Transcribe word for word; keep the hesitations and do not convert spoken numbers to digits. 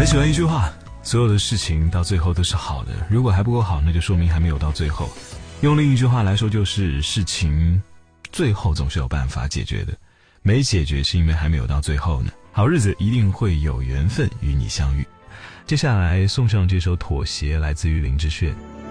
很喜欢一句话，所有的事情到最后都是好的，如果还不够好，那就说明还没有到最后。用另一句话来说，就是事情最后总是有办法解决的，没解决是因为还没有到最后呢。好日子一定会有缘分与你相遇。接下来送上这首妥协，来自于林志炫。